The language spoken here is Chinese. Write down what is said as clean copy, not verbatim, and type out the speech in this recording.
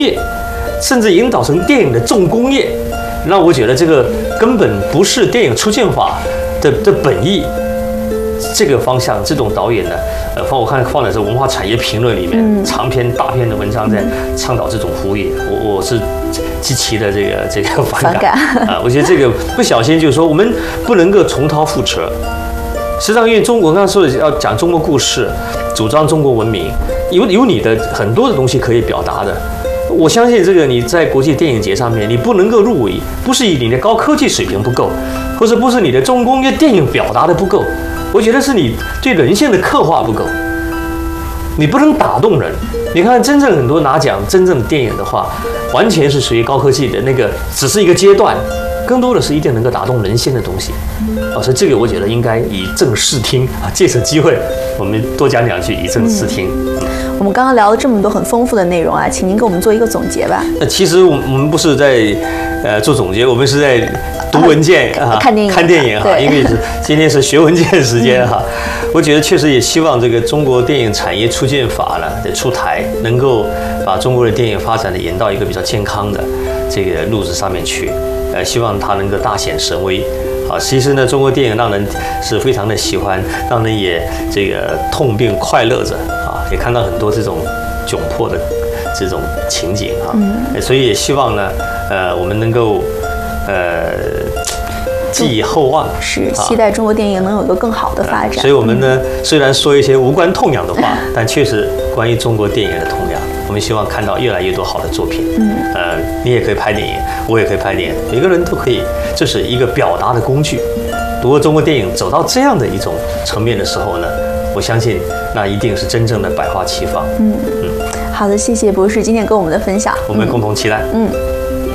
业，甚至引导成电影的重工业，让我觉得这个根本不是电影出现法的本意。这个方向，这种导演呢，我看放在这文化产业评论里面，长篇大篇的文章在倡导这种服务业，我是极其的这个反感啊！我觉得这个不小心就是说，我们不能够重蹈覆辙。实际上，因为我刚刚说的要讲中国故事，主张中国文明，有你的很多的东西可以表达的。我相信这个你在国际电影节上面，你不能够入围，不是你的高科技水平不够，或者不是你的重工业电影表达的不够。我觉得是你对人性的刻画不够，你不能打动人。你看，真正很多拿奖真正的电影的话，完全是属于高科技的那个，只是一个阶段，更多的是一定能够打动人心的东西。所以这个我觉得应该以正视听啊，借此机会我们多讲两句以正视听。 我们刚刚聊了这么多很丰富的内容啊，请您给我们做一个总结吧。 其实我们不是在做总结，我们是在读文件啊，看电影哈，因为今天是学文件时间哈。我觉得确实也希望这个中国电影产业促进法呢的出台，能够把中国的电影发展的引到一个比较健康的这个路子上面去。希望它能够大显神威。啊，其实呢，中国电影让人是非常的喜欢，让人也这个痛并快乐着啊，也看到很多这种窘迫的这种情景啊，所以也希望呢，我们能够寄以厚望， 是期待中国电影能有一个更好的发展。 所以我们呢，虽然说一些无关痛痒的话，但确实关于中国电影的痛痒，我们希望看到越来越多好的作品。你也可以拍电影，我也可以拍电影，每个人都可以，这是一个表达的工具。如果中国电影走到这样的一种层面的时候呢，我相信那一定是真正的百花齐放。 好的，谢谢博士今天跟我们的分享， 我们共同期待。